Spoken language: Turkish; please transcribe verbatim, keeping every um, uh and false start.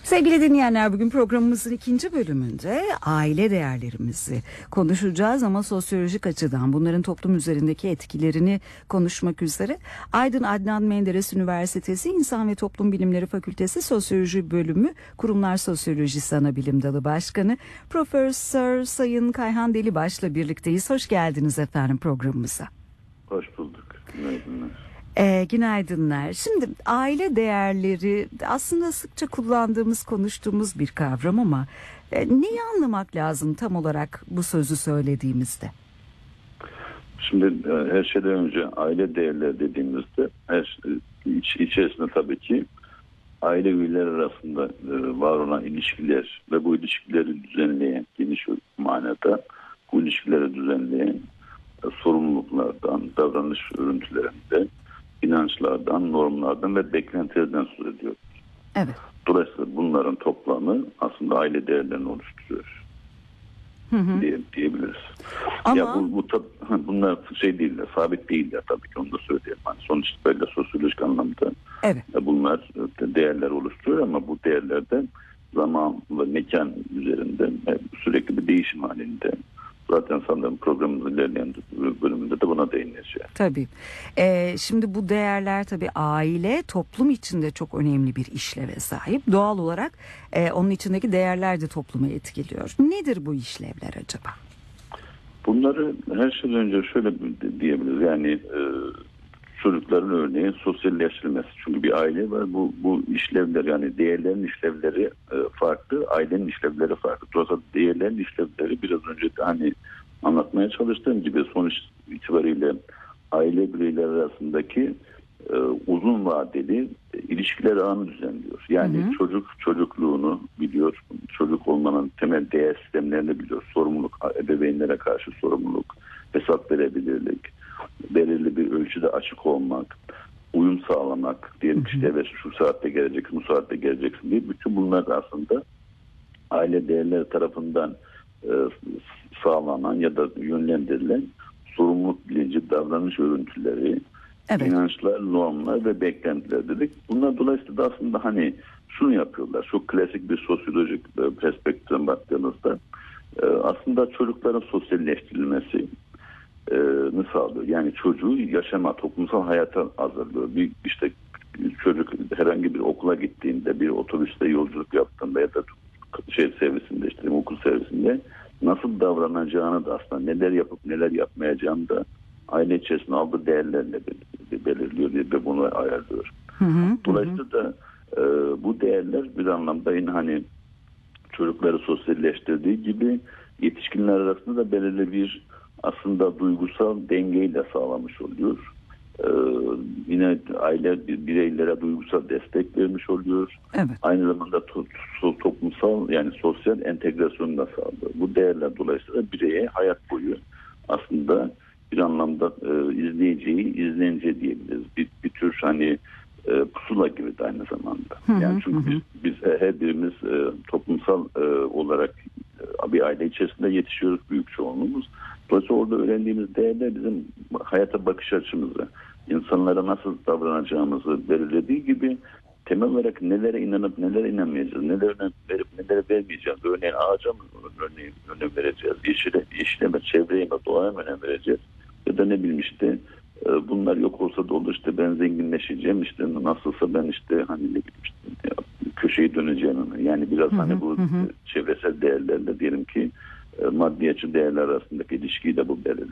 Sevgili dinleyenler, bugün programımızın ikinci bölümünde aile değerlerimizi konuşacağız ama sosyolojik açıdan bunların toplum üzerindeki etkilerini konuşmak üzere Aydın Adnan Menderes Üniversitesi İnsan ve Toplum Bilimleri Fakültesi Sosyoloji Bölümü Kurumlar Sosyolojisi Anabilim Dalı Başkanı Profesör Sayın Kayhan Delibaş'la birlikteyiz. Hoş geldiniz efendim programımıza. Hoş bulduk. Günaydınlar. E, günaydınlar. Şimdi aile değerleri aslında sıkça kullandığımız, konuştuğumuz bir kavram ama e, neyi anlamak lazım tam olarak bu sözü söylediğimizde? Şimdi e, her şeyden önce aile değerleri dediğimizde her iç, içerisinde tabii ki aile üyeleri arasında e, var olan ilişkiler ve bu ilişkileri düzenleyen, geniş manada bu ilişkileri düzenleyen e, sorumluluklardan, davranış örüntülerinden, inançlardan, normlardan ve beklentilerden söz ediyoruz. Evet. Dolayısıyla bunların toplamı aslında aile değerlerini oluşturuyor. Hı hı. Diye, diyebiliriz. Ama... Ya bu, bu tab- bunlar şey değiller, sabit değiller tabii ki, onu da söyleyelim. Yani sonuç itibariyle sosyolojik anlamda evet. bunlar değerler oluşturuyor ama bu değerlerden zaman ve mekan üzerinden sürekli bir değişim halinde. Zaten sanırım programımızın ilerleyen bölümünde de buna değineceğiz. Tabii. Ee, şimdi bu değerler tabii aile, toplum içinde çok önemli bir işleve sahip. Doğal olarak e, onun içindeki değerler de toplumu etkiliyor. Nedir bu işlevler acaba? Bunları her şeyden önce şöyle diyebiliriz. Yani e, çocukların örneğin sosyalleştirilmesi. Çünkü bir aile var. Bu bu işlevler, yani değerlerin işlevleri e, farklı, ailenin işlevleri farklı. Dolayısıyla değerlerin işlevleri biraz önce de hani anlatmaya çalıştığım gibi sonuç itibariyle aile bireyleri arasındaki e, uzun vadeli e, ilişkiler ağını düzenliyor. Yani hı hı. çocuk çocukluğunu biliyor. Çocuk olmanın temel değer sistemlerini biliyor. Sorumluluk, ebeveynlere karşı sorumluluk, hesap verebilirlik, belirli bir ölçüde açık olmak, uyum sağlamak, diyelim ki işte evet şu saatte geleceksin, bu saatte geleceksin diye bütün bunlar aslında aile değerleri tarafından e, sağlanan ya da yönlendirilen sorumluluk bilinci, davranış örüntüleri, evet. inançlar, normlar ve beklentiler dedik. Bunlar dolayısıyla da aslında hani şunu yapıyorlar, çok klasik bir sosyolojik perspektiften baktığımızda e, aslında çocukların sosyalleştirilmesi ne sağlıyor? Yani çocuğu yaşama, toplumsal hayata hazırlıyor. Bir işte çocuk herhangi bir okula gittiğinde, bir otobüste yolculuk yaptığında ya da şey servisinde, işte okul servisinde nasıl davranacağını da aslında neler yapıp neler yapmayacağını da aile içerisinde aldığı değerlerle belirliyor ve bunu ayarlıyor. Hı hı, Dolayısıyla hı. da e, bu değerler bir anlamda yine hani çocukları sosyalleştirdiği gibi yetişkinler arasında da belirli bir aslında duygusal dengeyle sağlamış oluyor. Ee, yine aile bireylere duygusal destek vermiş oluyor. Evet. Aynı zamanda to- to- toplumsal yani sosyal entegrasyonu da sağlıyor. Bu değerler dolayısıyla bireye hayat boyu aslında bir anlamda e, izleyeceği, izleneceği diyebiliriz. Bir, bir tür hani e, pusula gibi de aynı zamanda. Hı hı, yani çünkü hı. biz, biz her birimiz e, toplumsal e, olarak e, bir aile içerisinde yetişiyoruz, büyük çoğunluğumuz. Dolayısıyla orada öğrendiğimiz değerler bizim hayata bakış açımızı, insanlara nasıl davranacağımızı belirlediği gibi temel olarak nelere inanıp nelere inanmayacağız, nelere önem verip nelere vermeyeceğiz. Örneğin ağaca mı örneğin önem vereceğiz, yeşile, yeşile mi, çevreye mi, doğaya mı önem vereceğiz? Ya da ne bileyim işte bunlar yok olsa da olur, işte ben zenginleşeceğim, işte nasılsa ben işte hani ne bileyim işte köşeyi döneceğim. Yani biraz hı hı, hani bu hı. çevresel değerlerle diyelim ki maddiyatçı değerler arasındaki ilişkiyi de bu belirliyor.